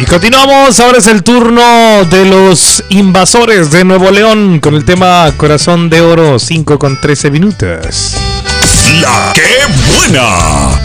Y continuamos, ahora es el turno de los Invasores de Nuevo León con el tema Corazón de Oro, 5 con 13 minutos. La que buena.